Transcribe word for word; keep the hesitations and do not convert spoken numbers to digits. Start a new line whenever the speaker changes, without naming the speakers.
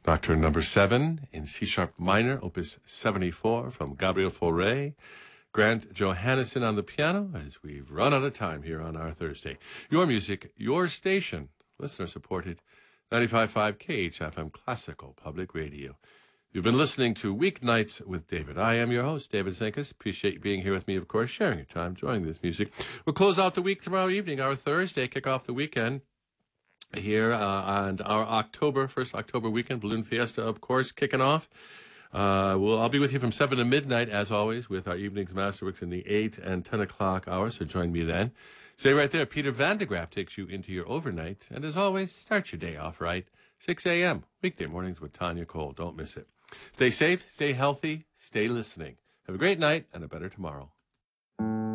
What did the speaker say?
Nocturne number seven in C-sharp minor, opus seventy-four from Gabriel Fauré. Grant Johannesson on the piano as we've run out of time here on our Thursday. Your music, your station, listener-supported, ninety-five point five K H F M Classical Public Radio. You've been listening to Weeknights with David. I am your host, David Zinkus. Appreciate you being here with me, of course, sharing your time, enjoying this music. We'll close out the week tomorrow evening, our Thursday, kick off the weekend here uh, on our October, first October weekend, Balloon Fiesta, of course, kicking off. Uh, well, I'll be with you from seven to midnight, as always, with our evenings masterworks in the eight and ten o'clock hours, so join me then. Stay right there. Peter Van de Graaff takes you into your overnight, and as always, start your day off right, six a.m., weekday mornings with Tanya Cole. Don't miss it. Stay safe, stay healthy, stay listening. Have a great night and a better tomorrow.